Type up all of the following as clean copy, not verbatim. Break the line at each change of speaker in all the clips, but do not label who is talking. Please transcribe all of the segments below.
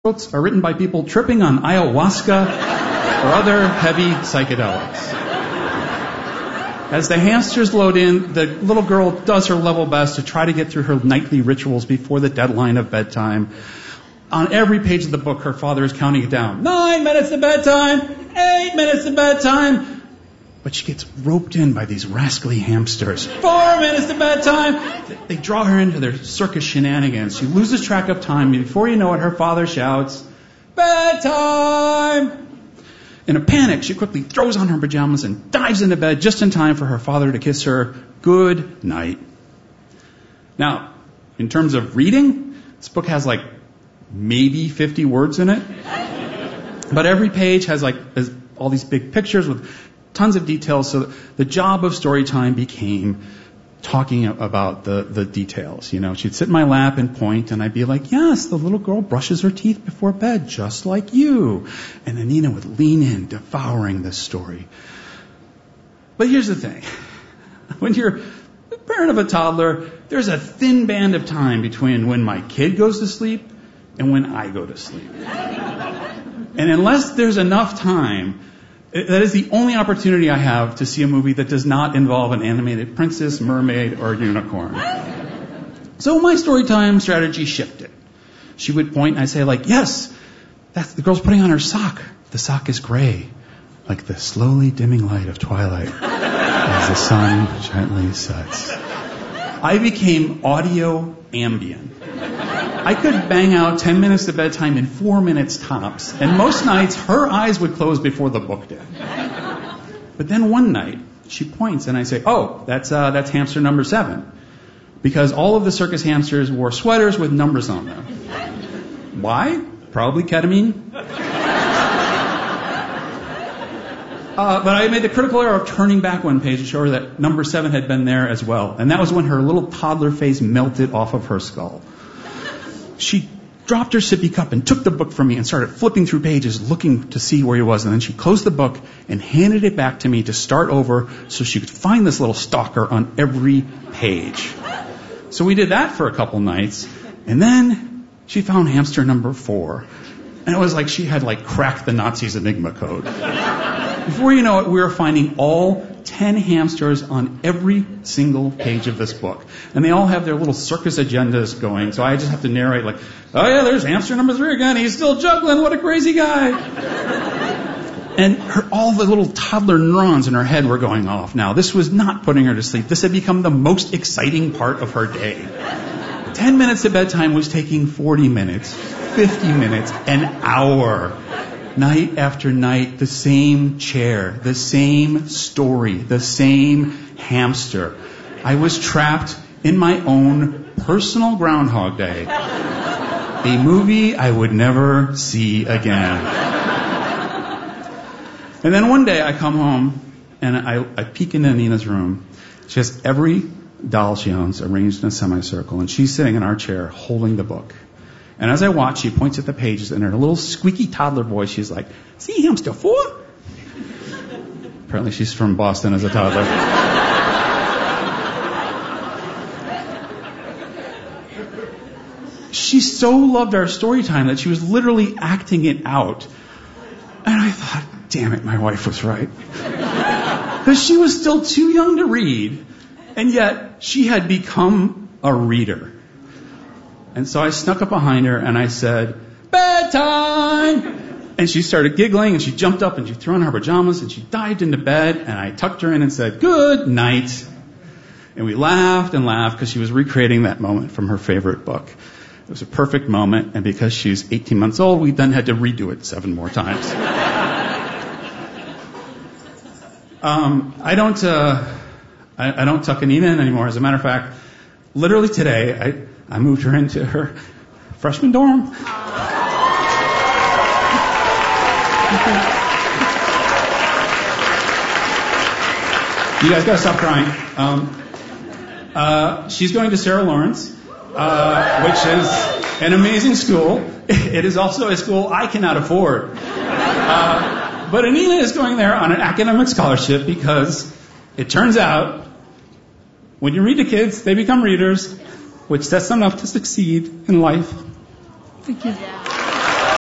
Quotes are written by people tripping on ayahuasca or other heavy psychedelics. As the hamsters load in, the little girl does her level best to try to get through her nightly rituals before the deadline of bedtime. On every page of the book, her father is counting it down. 9 minutes to bedtime, 8 minutes to bedtime. But she gets roped in by these rascally hamsters. 4 minutes to bedtime. They draw her into their circus shenanigans. She loses track of time. Before you know it, her father shouts, "Bedtime!" In a panic, she quickly throws on her pajamas and dives into bed just in time for her father to kiss her good night. Now, in terms of reading, this book has maybe 50 words in it. But every page has all these big pictures with tons of details, so the job of story time became talking about the details. She'd sit in my lap and point, and I'd be like, "Yes, the little girl brushes her teeth before bed, just like you." And then Nina would lean in, devouring this story. But here's the thing. When you're the parent of a toddler, there's a thin band of time between when my kid goes to sleep and when I go to sleep. And unless there's enough time, that is the only opportunity I have to see a movie that does not involve an animated princess, mermaid, or unicorn. So my storytime strategy shifted. She would point and I'd say, "Yes, that's the girl's putting on her sock. The sock is gray, like the slowly dimming light of twilight as the sun gently sets." I became audio ambient. I could bang out 10 minutes to bedtime in 4 minutes tops, and most nights her eyes would close before the book did. But then one night, she points and I say, "Oh, that's hamster number 7. Because all of the circus hamsters wore sweaters with numbers on them. Why? Probably ketamine. But I made the critical error of turning back one page to show her that number 7 had been there as well. And that was when her little toddler face melted off of her skull. She dropped her sippy cup and took the book from me and started flipping through pages looking to see where he was. And then she closed the book and handed it back to me to start over so she could find this little stalker on every page. So we did that for a couple nights. And then she found hamster number 4. And it was like she had cracked the Nazis' Enigma code. Before you know it, we were finding all 10 hamsters on every single page of this book. And they all have their little circus agendas going, so I just have to narrate "Oh yeah, there's hamster number 3 again, he's still juggling, what a crazy guy." And all the little toddler neurons in her head were going off. Now, this was not putting her to sleep. This had become the most exciting part of her day. 10 minutes to bedtime was taking 40 minutes, 50 minutes, an hour. Night after night, the same chair, the same story, the same hamster. I was trapped in my own personal Groundhog Day. A movie I would never see again. And then one day I come home and I peek into Nina's room. She has every doll she owns arranged in a semicircle, and she's sitting in our chair holding the book. And as I watch, she points at the pages, and in her little squeaky toddler voice, she's like, "See hamster 4?" Apparently she's from Boston as a toddler. She so loved our story time that she was literally acting it out. And I thought, damn it, my wife was right. Because she was still too young to read, and yet she had become a reader. And so I snuck up behind her and I said, "Bedtime!" And she started giggling and she jumped up and she threw on her pajamas and she dived into bed, and I tucked her in and said, "Good night." And we laughed and laughed because she was recreating that moment from her favorite book. It was a perfect moment, and because she's 18 months old, we then had to redo it 7 more times. I don't tuck Nina in anymore. As a matter of fact, literally today, I moved her into her freshman dorm. You guys gotta stop crying. She's going to Sarah Lawrence, which is an amazing school. It is also a school I cannot afford. But Anina is going there on an academic scholarship because it turns out when you read to kids, they become readers, which sets them up to succeed in life. Thank you.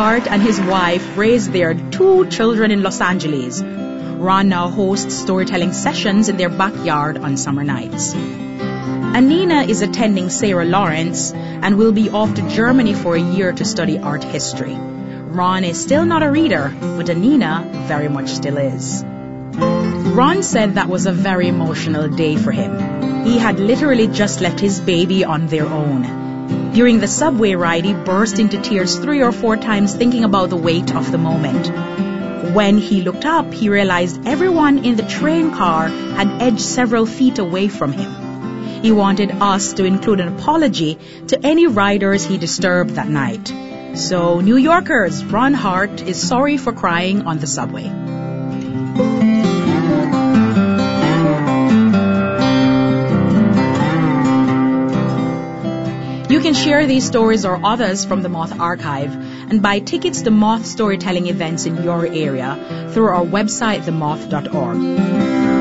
Hart and his wife raised their 2 children in Los Angeles. Ron now hosts storytelling sessions in their backyard on summer nights. Anina is attending Sarah Lawrence and will be off to Germany for a year to study art history. Ron is still not a reader, but Anina very much still is. Ron said that was a very emotional day for him. He had literally just left his baby on their own. During the subway ride, he burst into tears 3 or 4 times thinking about the weight of the moment. When he looked up, he realized everyone in the train car had edged several feet away from him. He wanted us to include an apology to any riders he disturbed that night. So, New Yorkers, Ron Hart is sorry for crying on the subway. You can share these stories or others from the Moth Archive and buy tickets to Moth storytelling events in your area through our website, themoth.org.